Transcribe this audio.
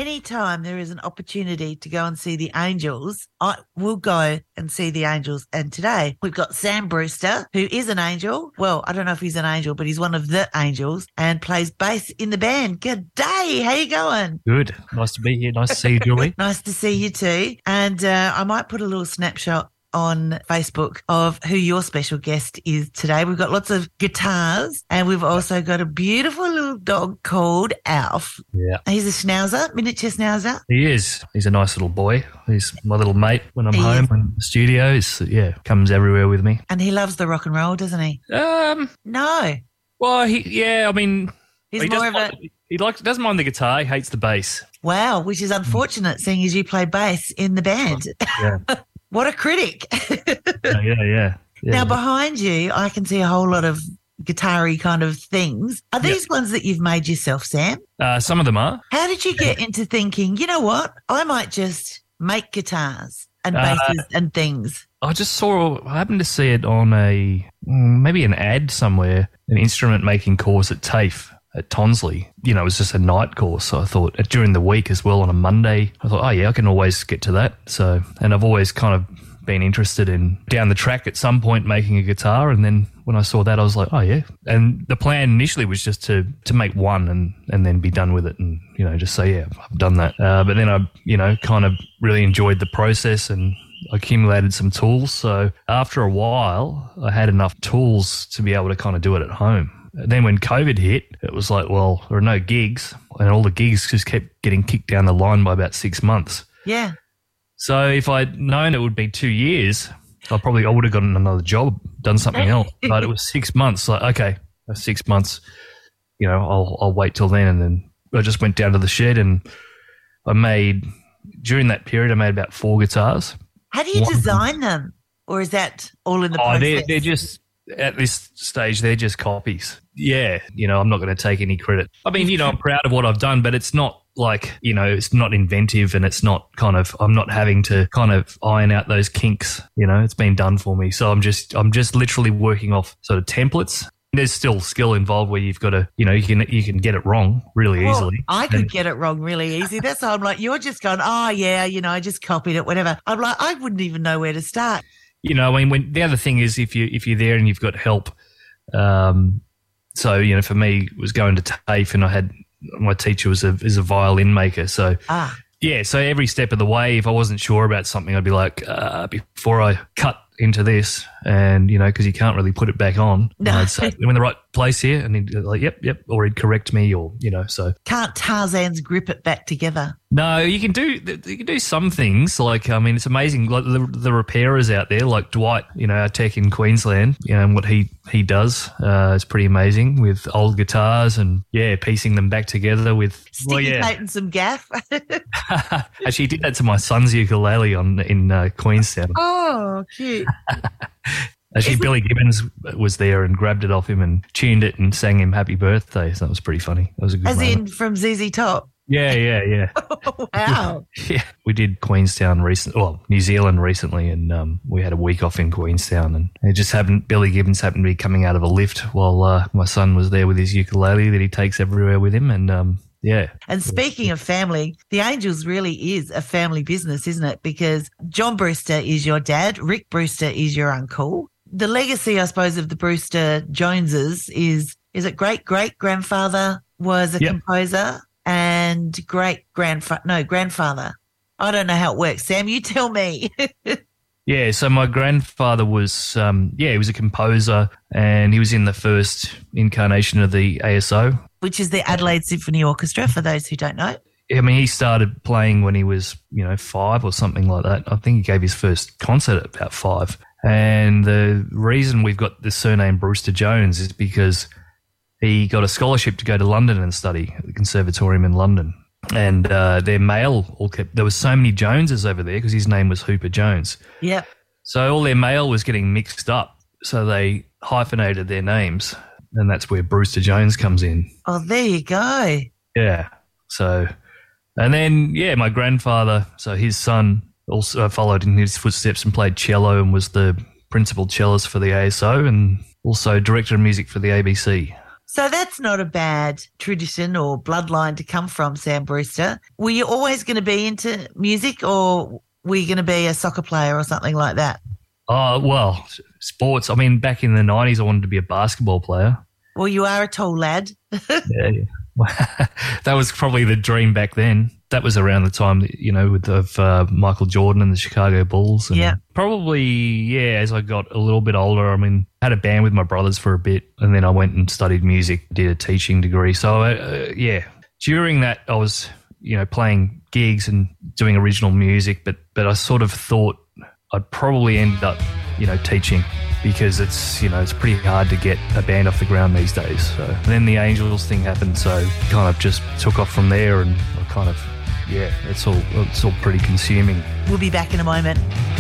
anytime there is an opportunity to go and see the Angels, I will go and see the Angels. And today we've got Sam Brewster, who is an Angel. Well, I don't know if he's an Angel, but he's one of the Angels and plays bass in the band. Good day. How you going? Good. Nice to be here. Nice to see you, Julie. Nice to see you too. And I might put a little snapshot on Facebook of who your special guest is today. We've got lots of guitars and we've also got a beautiful little dog called Alf. Yeah. He's a schnauzer, miniature schnauzer. He is. He's a nice little boy. He's my little mate when I'm home in the studio. Comes everywhere with me. And he loves the rock and roll, doesn't he? No. Well, I mean, He's more of a... He doesn't mind the guitar. He hates the bass. Wow, which is unfortunate seeing as you play bass in the band. Yeah. What a critic. Yeah. Now, behind you, I can see a whole lot of guitar-y kind of things. Are these ones that you've made yourself, Sam? Some of them are. How did you get into thinking, you know what, I might just make guitars and basses and things? I happened to see it on maybe an ad somewhere, an instrument making course at TAFE at Tonsley. It was just a night course. So I thought during the week as well on a Monday, I thought, I can always get to that. So, and I've always kind of been interested in down the track at some point making a guitar. And then when I saw that, I was like, And the plan initially was just to make one and then be done with it and, just say, I've done that. But then I, kind of really enjoyed the process and accumulated some tools. So after a while, I had enough tools to be able to kind of do it at home. Then when COVID hit, it was like, well, there are no gigs, and all the gigs just kept getting kicked down the line by about 6 months. Yeah. So if I'd known it would be 2 years, I would have gotten another job, done something else. But it was 6 months. Like, okay, that's 6 months. I'll wait till then. And then I just went down to the shed and during that period, I made about 4 guitars. How do you design them? Or is that all in the process? They're just... At this stage, they're just copies. Yeah, I'm not going to take any credit. I mean, I'm proud of what I've done, but it's not like, it's not inventive and it's not I'm not having to kind of iron out those kinks, it's been done for me. So I'm just literally working off sort of templates. There's still skill involved where you've got to, you can get it wrong really easily. I could get it wrong really easy. That's why I'm like, you're just going, I just copied it, whatever. I'm like, I wouldn't even know where to start. When the other thing is if you're there and you've got help, so for me it was going to TAFE and I had my teacher is a violin maker, so so every step of the way, if I wasn't sure about something, I'd be like, before I cut into this, and because you can't really put it back on, I'd say, I'm in the right place here, and he'd like, yep, or he'd correct me, or so can't Tarzan's grip it back together. No, you can do some things. Like, I mean, it's amazing. Like the repairers out there, like Dwight, our tech in Queensland, and what he does is pretty amazing with old guitars and piecing them back together with sticky tape and some gaff. Actually, he did that to my son's ukulele in Queenstown. Oh, cute. Actually, Billy Gibbons was there and grabbed it off him and tuned it and sang him happy birthday. So that was pretty funny. That was a good moment. In from ZZ Top. Yeah. Oh, wow. Yeah, we did New Zealand recently, and we had a week off in Queenstown, and it just Billy Gibbons happened to be coming out of a lift while my son was there with his ukulele that he takes everywhere with him, and And speaking of family, the Angels really is a family business, isn't it? Because John Brewster is your dad, Rick Brewster is your uncle. The legacy, I suppose, of the Brewster Joneses is it great-great-grandfather was a composer and grandfather. I don't know how it works. Sam, you tell me. Yeah, so my grandfather was, he was a composer, and he was in the first incarnation of the ASO. Which is the Adelaide Symphony Orchestra, for those who don't know. I mean, he started playing when he was, 5 or something like that. I think he gave his first concert at about 5. And the reason we've got the surname Brewster Jones is because he got a scholarship to go to London and study at the Conservatorium in London. And their mail there was so many Joneses over there because his name was Hooper Jones. Yep. So all their mail was getting mixed up. So they hyphenated their names, and that's where Brewster Jones comes in. Oh, there you go. Yeah. So, and then, my grandfather, so his son also followed in his footsteps and played cello and was the principal cellist for the ASO and also director of music for the ABC. So that's not a bad tradition or bloodline to come from, Sam Brewster. Were you always going to be into music, or were you going to be a soccer player or something like that? Oh, well, sports. I mean, back in the 90s, I wanted to be a basketball player. Well, you are a tall lad. Yeah. That was probably the dream back then. That was around the time, of Michael Jordan and the Chicago Bulls. And Yeah. Probably, as I got a little bit older, I mean, I had a band with my brothers for a bit, and then I went and studied music, did a teaching degree. So, during that, I was, playing gigs and doing original music, but I sort of thought I'd probably end up, teaching, because it's pretty hard to get a band off the ground these days. So then the Angels thing happened, so kind of just took off from there, and I kind of, it's all pretty consuming. We'll be back in a moment.